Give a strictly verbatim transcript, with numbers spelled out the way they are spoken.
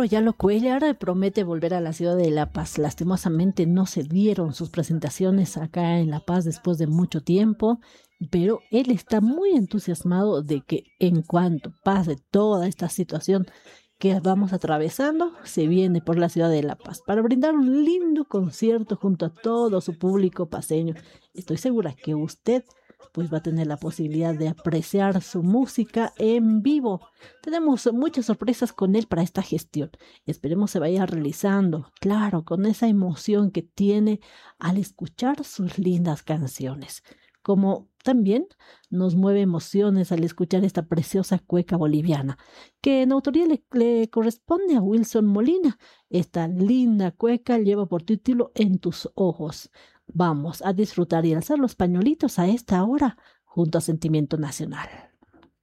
rapero Yalo Cuellar promete volver a la ciudad de La Paz. Lastimosamente no se dieron sus presentaciones acá en La Paz después de mucho tiempo, pero él está muy entusiasmado de que en cuanto pase toda esta situación que vamos atravesando, se viene por la ciudad de La Paz para brindar un lindo concierto junto a todo su público paceño. Estoy segura que usted pues va a tener la posibilidad de apreciar su música en vivo. Tenemos muchas sorpresas con él para esta gestión. Esperemos se vaya realizando, claro, con esa emoción que tiene al escuchar sus lindas canciones. Como también nos mueve emociones al escuchar esta preciosa cueca boliviana, que en autoría le, le corresponde a Wilson Molina. Esta linda cueca lleva por título En tus ojos. Vamos a disfrutar y alzar los pañuelitos a esta hora junto a Sentimiento Nacional.